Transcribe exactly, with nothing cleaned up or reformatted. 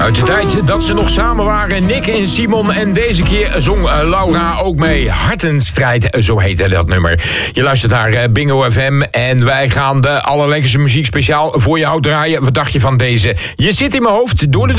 Uit de tijd dat ze nog samen waren, Nick en Simon. En deze keer zong Laura ook mee. Hartenstrijd, zo heette dat nummer. Je luistert naar Bingo F M en wij gaan de allerlekkerste muziek speciaal voor jou draaien. Wat dacht je van deze? Je zit in mijn hoofd door de